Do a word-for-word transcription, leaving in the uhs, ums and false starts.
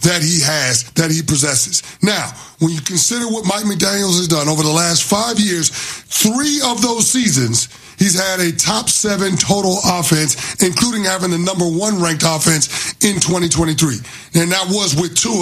that he has, that he possesses. Now, when you consider what Mike McDaniels has done over the last five years, three of those seasons, he's had a top seven total offense, including having the number one ranked offense in twenty twenty-three. And that was with Tua